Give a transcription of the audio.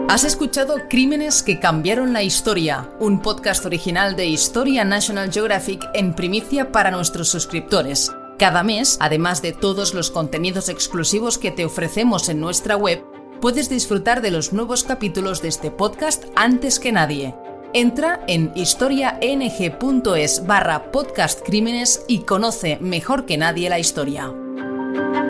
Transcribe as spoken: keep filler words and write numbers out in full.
Has escuchado Crímenes que cambiaron la historia, un podcast original de Historia National Geographic en primicia para nuestros suscriptores. Cada mes, además de todos los contenidos exclusivos que te ofrecemos en nuestra web, puedes disfrutar de los nuevos capítulos de este podcast antes que nadie. Entra en historiang punto es barra podcast crímenes y conoce mejor que nadie la historia.